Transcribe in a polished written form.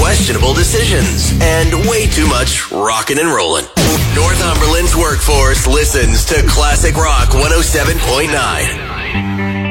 questionable decisions, and way too much rockin' and rollin'. Northumberland's workforce listens to Classic Rock 107.9.